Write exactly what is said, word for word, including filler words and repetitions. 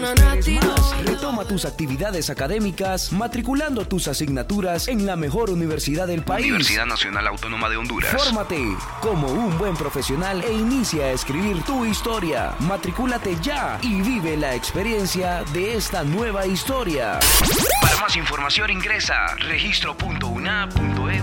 Más, retoma tus actividades académicas matriculando tus asignaturas en la mejor universidad del país. Universidad Nacional Autónoma de Honduras. Fórmate como un buen profesional e inicia a escribir tu historia. Matricúlate ya y vive la experiencia de esta nueva historia. Para más información ingresa registro punto u n a punto e d u